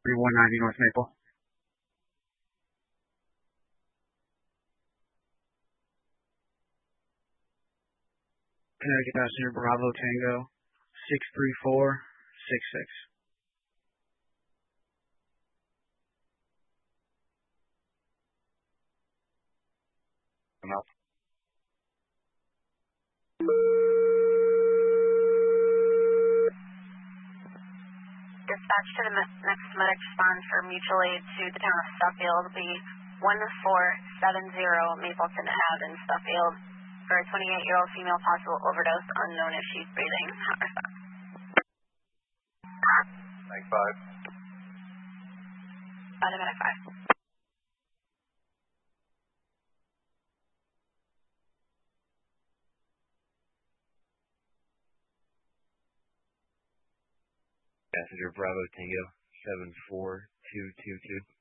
190 North Maple. Connecticut passenger Bravo Tango 63466. I'm up. Dispatch to the next medic response for mutual aid to the town of Suffield will be 1470 Mapleton Ave in Suffield for a 28-year-old female possible overdose, unknown if she's breathing. Hot response. Thanks, 5. Automatic 5. Passenger Bravo Tango 74222.